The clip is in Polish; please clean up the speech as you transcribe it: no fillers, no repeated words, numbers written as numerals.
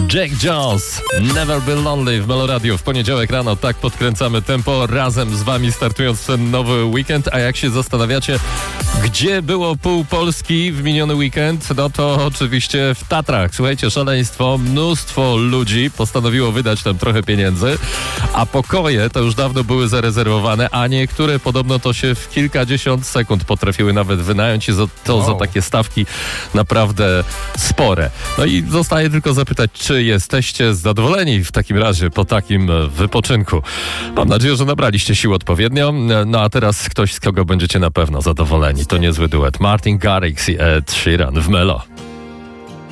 Jake Jones, Never Been Lonely w Meloradio w poniedziałek rano. Tak podkręcamy tempo razem z wami, startując w ten nowy weekend. A jak się zastanawiacie, gdzie było pół Polski w miniony weekend, no to oczywiście w Tatrach. Słuchajcie, szaleństwo, mnóstwo ludzi postanowiło wydać tam trochę pieniędzy, a pokoje to już dawno były zarezerwowane, a niektóre podobno to się w kilkadziesiąt sekund potrafiły nawet wynająć i za takie stawki naprawdę spore. No i zostaje tylko zapytać, czy jesteście zadowoleni w takim razie po takim wypoczynku? Mam nadzieję, że nabraliście sił odpowiednio. No a teraz ktoś, z kogo będziecie na pewno zadowoleni. To niezły duet. Martin Garrix i Ed Sheeran w Melo.